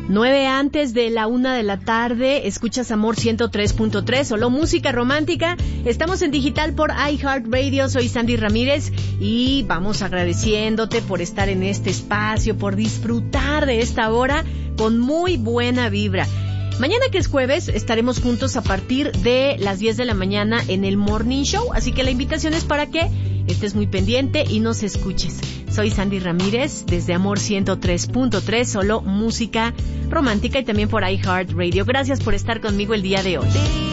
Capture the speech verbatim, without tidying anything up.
Nueve antes de la una de la tarde, escuchas Amor ciento tres punto tres, solo música romántica. Estamos en digital por iHeartRadio, soy Sandy Ramírez y vamos agradeciéndote por estar en este espacio, por disfrutar de esta hora con muy buena vibra. Mañana, que es jueves, estaremos juntos a partir de las diez de la mañana en el Morning Show, así que la invitación es para que estés muy pendiente y nos escuches. Soy Sandy Ramírez, desde Amor ciento tres punto tres, solo música romántica, y también por iHeartRadio. Gracias por estar conmigo el día de hoy.